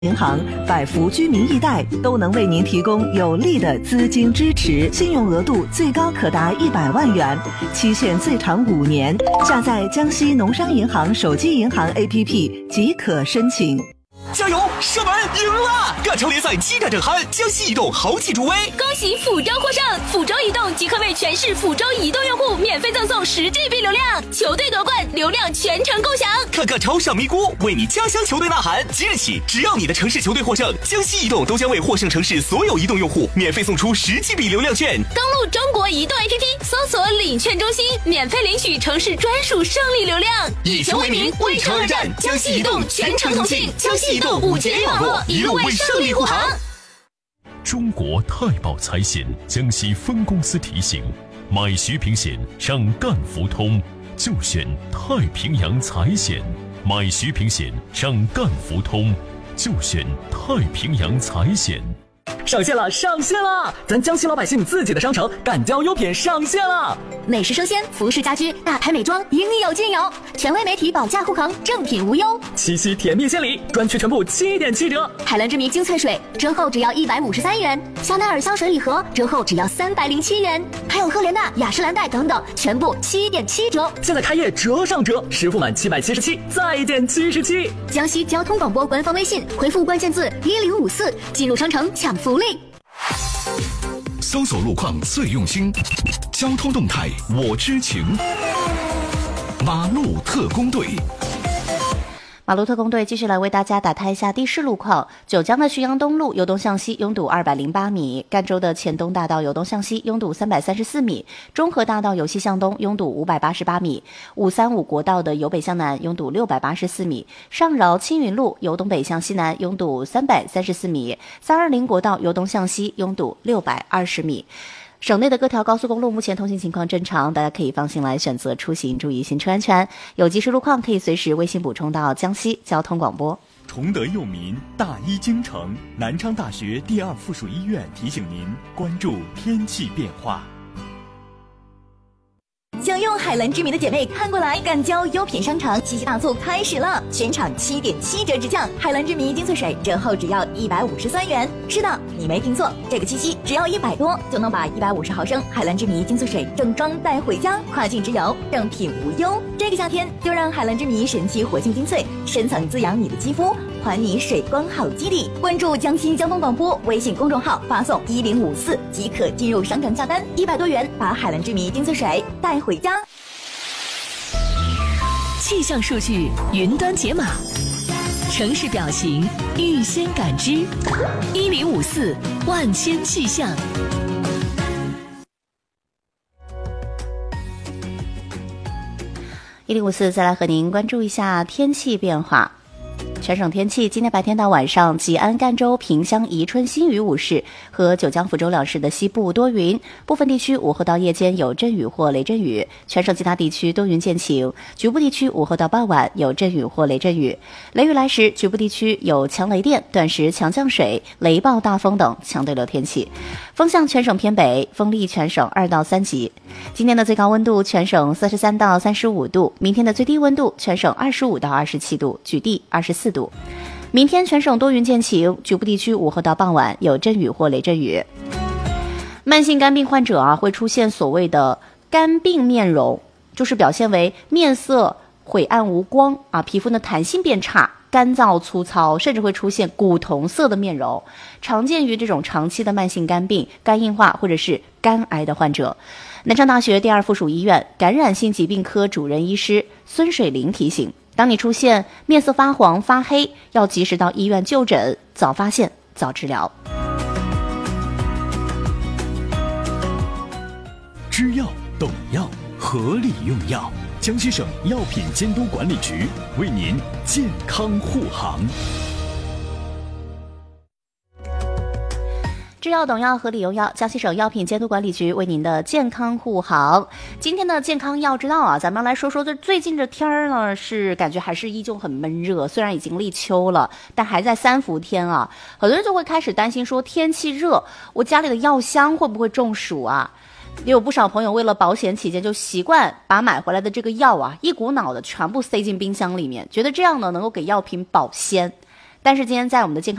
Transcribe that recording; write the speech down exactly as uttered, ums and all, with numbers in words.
银行、百福居民易贷都能为您提供有力的资金支持，信用额度最高可达一百万元，期限最长五年。下载江西农商银行手机银行 A P P 即可申请。 加油，射门赢了！赣超联赛七战正酣，江西移动豪气助威， 恭喜福州获胜！福州移动即可为全市福州移动用户免费赠送十 G B 流量，球队夺冠，流量全程共享。 看看超上咪咕，为你家乡球队呐喊！即日起，只要你的城市球队获胜，江西移动都将为获胜城市所有移动用户免费送出十 G B 流量券。 登录中国移动 A P P， 搜索领券中心，免费领取城市专属胜利流量。 以球为名，为城而战，江西移动全程通信，江西移动五 G 网络，一路为胜利护航。 中国太保财险江西分公司提醒：买徐平险上赣福通，就选太平洋财险；买徐平险上赣福通，就选太平洋财险。 上线了，上线了！咱江西老百姓自己的商城赣交优品上线了， 美食生鲜、服饰家居、大牌美妆，应有尽有。权威媒体保价护航，正品无忧。 七夕甜蜜献礼，专区全部七点七折。 海蓝之谜精粹水折后只要一百五十三元，香奈儿香水礼盒折后只要三百零七元，还有赫莲娜、雅诗兰黛等等，全部七点七折。 现在开业折上折，实付满七百七十七再减七十七。 江西交通广播官方微信回复关键字一零五四，进入商城抢福利。 搜索路况最用心，交通动态我知情。马路特工队， 马路特工队继续来为大家打探一下地势路况。九江的浔阳东路由东向西拥堵二百零八米，赣州的黔东大道由东向西拥堵三百三十四米，中和大道由西向东拥堵五百八十八米，五三五国道的由北向南拥堵六百八十四米，上饶青云路由东北向西南拥堵三百三十四米，三二零国道由东向西拥堵六百二十米。省内的各条高速公路目前通行情况正常，大家可以放心来选择出行，注意行车安全。有及时路况可以随时微信补充到江西交通广播。 崇德佑民，大医精诚，南昌大学第二附属医院提醒您关注天气变化。 想用海蓝之谜的姐妹看过来，赣交优品商城七夕大促开始了，全场七点七折直降，海蓝之谜精粹水折后只要一百五十三元。是的，你没听错，这个七夕只要一百多就能把一百五十毫升海蓝之谜精粹水正装带回家，跨境直邮，正品无忧。这个夏天就让海蓝之谜神奇活性精粹深层滋养你的肌肤，还你水光好基底。关注江西交通广播微信公众号，发送一零五四即可进入商城下单，一百多元把海蓝之谜精粹水带回家。 气象数据云端解码，城市表情预先感知，一零五四万千气象。 一零五四再来和您关注一下天气变化。全省天气，今天白天到晚上，吉安、赣州、萍乡、宜春、新余五市和九江、福州两市的西部多云，部分地区午后到夜间有阵雨或雷阵雨，全省其他地区多云见晴，局部地区午后到傍晚有阵雨或雷阵雨。雷雨来时，局部地区有强雷电、短时强降水、雷暴大风等强对流天气。风向全省偏北，风力全省二到三级。今天的最高温度全省三十三到三十五度，明天的最低温度全省二十五到二十七度，局地二十四度。明天全省多云见晴，局部地区午后到傍晚有阵雨或雷阵雨。慢性肝病患者啊，会出现所谓的肝病面容，就是表现为面色晦暗无光啊，皮肤的弹性变差，干燥粗糙，甚至会出现古铜色的面容，常见于这种长期的慢性肝病、肝硬化或者是肝癌的患者。南昌大学第二附属医院感染性疾病科主任医师孙水玲提醒，当你出现面色发黄、发黑，要及时到医院就诊，早发现早治疗。 知药懂药，合理用药。江西省药品监督管理局为您健康护航。 知药懂药，合理用药。江西省药品监督管理局为您的健康护航。今天的健康药知道啊，咱们来说说，这最近这天儿呢，是感觉还是依旧很闷热，虽然已经立秋了，但还在三伏天啊。很多人就会开始担心说，天气热，我家里的药箱会不会中暑啊？也有不少朋友为了保险起见，就习惯把买回来的这个药啊，一股脑的全部塞进冰箱里面，觉得这样呢能够给药品保鲜。 但是今天在我们的健康